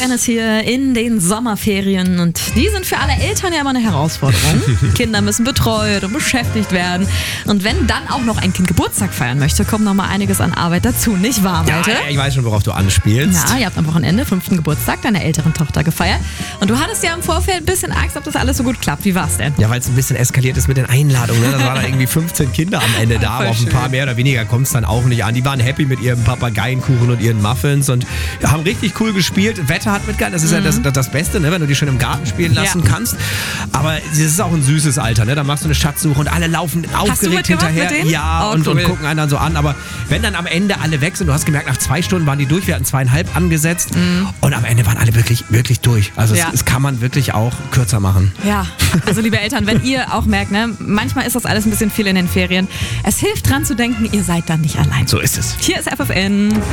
Dennis hier in den Sommerferien und die sind für alle Eltern ja immer eine Herausforderung. Kinder müssen betreut und beschäftigt werden. Und wenn dann auch noch ein Kind Geburtstag feiern möchte, kommt noch mal einiges an Arbeit dazu, nicht wahr, Malte? Ja, ich weiß schon, worauf du anspielst. Ja, ihr habt am Wochenende 5. Geburtstag deiner älteren Tochter gefeiert. Und du hattest ja im Vorfeld ein bisschen Angst, ob das alles so gut klappt. Wie war's denn? Ja, weil es ein bisschen eskaliert ist mit den Einladungen. Ne? Da waren da irgendwie 15 Kinder am Ende da, aber auf ein paar mehr oder weniger kommt es dann auch nicht an. Die waren happy mit ihrem Papageienkuchen und ihren Muffins und haben richtig cool gespielt. Wetter hat mitgehalten, das ist ja das Beste, ne? Wenn du die schon im Garten spielen lassen kannst. Aber es ist auch ein süßes Alter, ne? Da machst du eine Schatzsuche und alle laufen aufgeregt hinterher. Mit denen? Ja, und gucken einen dann so an. Aber wenn dann am Ende alle weg sind, du hast gemerkt, nach 2 Stunden waren die durch, wir hatten 2,5 angesetzt und am Ende waren alle wirklich, wirklich durch. Also es kann man wirklich auch kürzer machen. Ja, also liebe Eltern, wenn ihr auch merkt, ne, manchmal ist das alles ein bisschen viel in den Ferien. Es hilft dran zu denken, ihr seid dann nicht allein. So ist es. Hier ist FFN.